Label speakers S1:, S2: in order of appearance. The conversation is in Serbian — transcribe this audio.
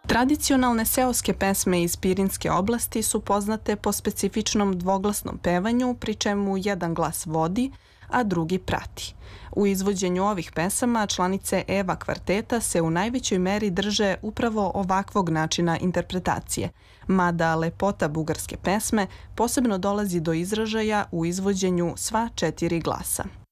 S1: Tradicionalne seoske pesme iz Pirinske oblasti su poznate po specifičnom dvoglasnom pevanju, pri čemu jedan glas vodi, a drugi prati. U izvođenju ovih pesama članice Eva kvarteta se u najvećoj meri drže upravo ovakvog načina interpretacije, mada lepota bugarske pesme posebno dolazi do izražaja u izvođenju sva 4 glasa.